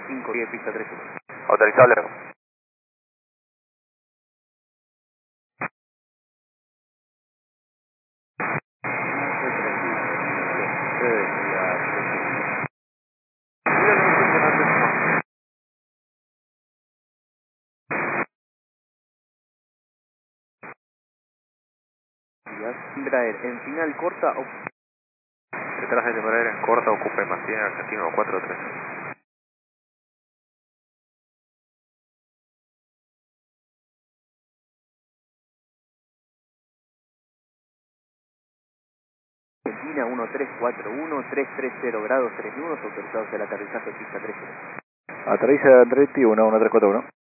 510, pista 3. Autorizado, luego. Embraer en final corta o... Detrás de Embraer en corta, ocupe más 100, argentino 43. Argentina 1341, 330 grados 3 nudos, autorizados el aterrizaje pista 3. Aterriza Andretti 11341.